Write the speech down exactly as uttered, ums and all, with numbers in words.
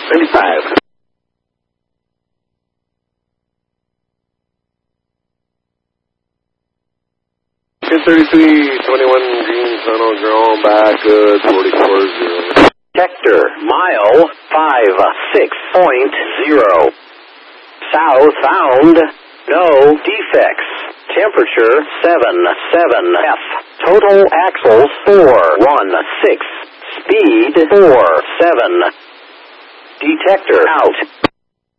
ninety-five. ten thirty-three, twenty-one green tunnel, ground back, good, forty-four zero. Detector, mile five six point zero. South found, no defects. Temperature seven seven F. Total axles four one six. Speed four seven. Detector out.